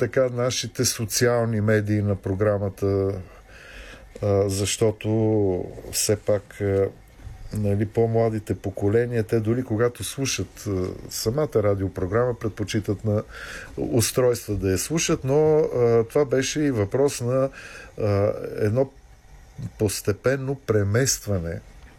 така нашите социални медии на програмата, защото все пак нали, по-младите поколения, те дори когато слушат самата радиопрограма, предпочитат на устройства да я слушат, но това беше и въпрос на едно постепенно преместване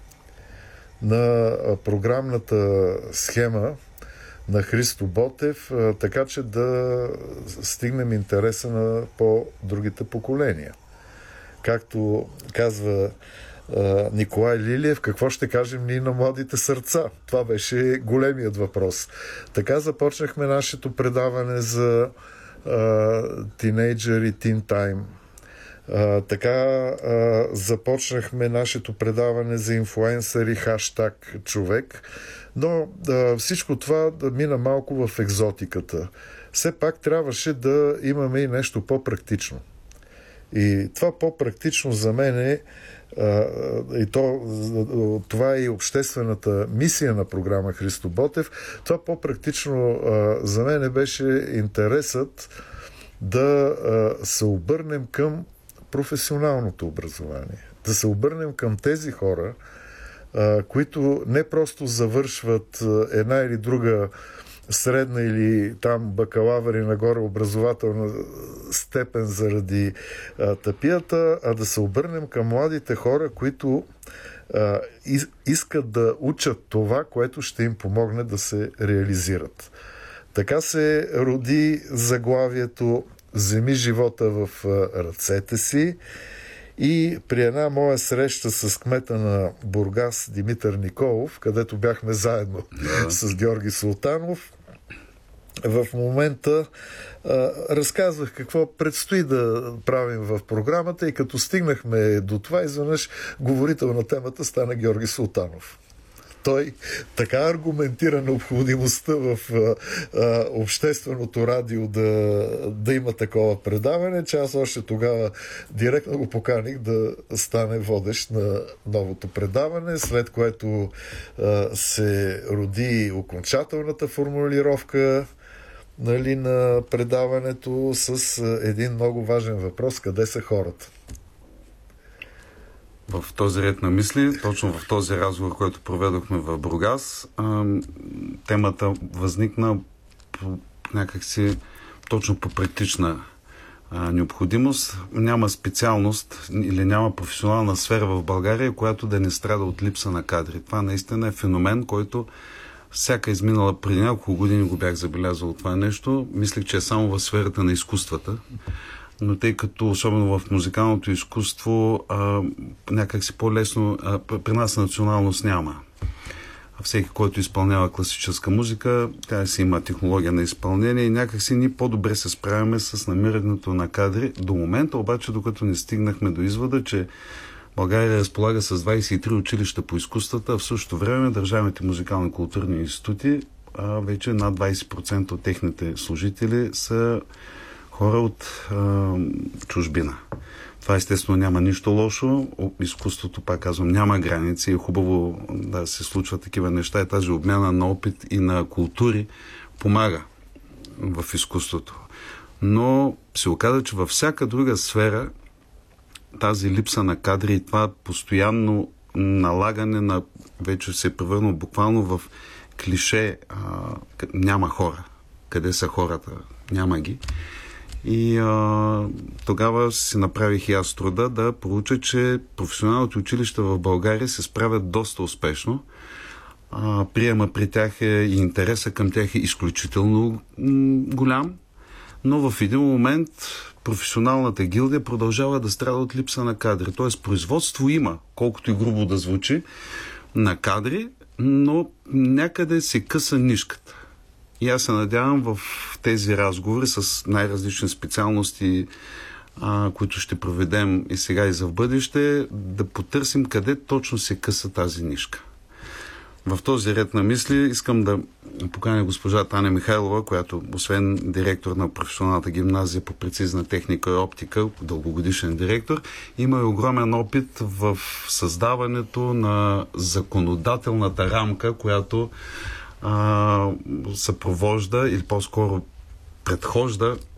на програмната схема на Христо Ботев, така че да стигнем интереса на по-другите поколения. Както казва Николай Лилиев, какво ще кажем ние на младите сърца? Това беше големият въпрос. Така започнахме нашето предаване за тинейджъри, Teen Time. Така започнахме нашето предаване за инфлуенсъри, хаштаг човек. Но всичко това да мина малко в екзотиката. Все пак трябваше да имаме и нещо по-практично. И това по-практично за мен е и това е и обществената мисия на програма Христо Ботев. Това по-практично за мен беше интересът да се обърнем към професионалното образование. Да се обърнем към тези хора, които не просто завършват една или друга средна или там бакалавър и нагоре образователна степен заради тъпията, а да се обърнем към младите хора, които искат да учат това, което ще им помогне да се реализират. Така се роди заглавието "Вземи живота в ръцете си", и при една моя среща с кмета на Бургас Димитър Николов, където бяхме заедно с Георги Султанов, в момента разказвах какво предстои да правим в програмата и като стигнахме до това, изведнъж говорител на темата стана Георги Султанов. Той така аргументира необходимостта в общественото радио да има такова предаване, че аз още тогава директно го поканих да стане водещ на новото предаване, след което се роди окончателната формулировка, нали, на предаването с един много важен въпрос: къде са хората? В този ред на мисли, точно в този разговор, който проведохме в Бургас, темата възникна някакси точно по практична необходимост. Няма специалност или няма професионална сфера в България, която да не страда от липса на кадри. Това наистина е феномен, който всяка изминала преди няколко години го бях забелязал това нещо. Мислех, че е само в сферата на изкуствата. Но тъй като, особено в музикалното изкуство, някак си по-лесно, при нас националност няма. Всеки, който изпълнява класическа музика, тя си има технология на изпълнение и някак си ние по-добре се справяме с намирането на кадри. До момента обаче, докато не стигнахме до извода, че България разполага с 23 училища по изкуствата, а в същото време държавните музикални културни институти, вече над 20% от техните служители са хора от чужбина. Това естествено няма нищо лошо. Изкуството, пак казвам, няма граници. Е хубаво да се случват такива неща и тази обмяна на опит и на култури помага в изкуството. Но се оказа, че във всяка друга сфера тази липса на кадри и това постоянно налагане на, вече се е превърнало буквално в клише, няма хора. Къде са хората? Няма ги. И тогава си направих и аз труда да проуча, че професионалните училища в България се справят доста успешно. Приема при тях и интереса към тях е изключително голям, но в един момент професионалната гилдия продължава да страда от липса на кадри. Тоест производство има, колкото и грубо да звучи, на кадри, но някъде се къса нишката. И аз се надявам в тези разговори с най-различни специалности, които ще проведем и сега и за в бъдеще, да потърсим къде точно се къса тази нишка. В този ред на мисли искам да поканя госпожа Таня Михайлова, която освен директор на професионалната гимназия по прецизна техника и оптика, дългогодишен директор, има и огромен опит в създаването на законодателната рамка, която съпровожда или по-скоро предхожда